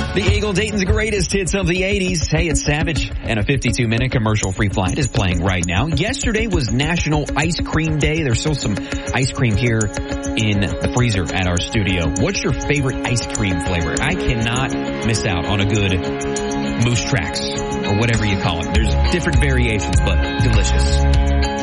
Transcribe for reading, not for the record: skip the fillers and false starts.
The Eagle, Dayton's greatest hits of the 80s. Hey, it's Savage, and a 52-minute commercial-free flight is playing right now. Yesterday was National Ice Cream Day. There's still some ice cream here in the freezer at our studio. What's your favorite ice cream flavor? I cannot miss out on a good Moose Tracks, or whatever you call it. There's different variations, but delicious.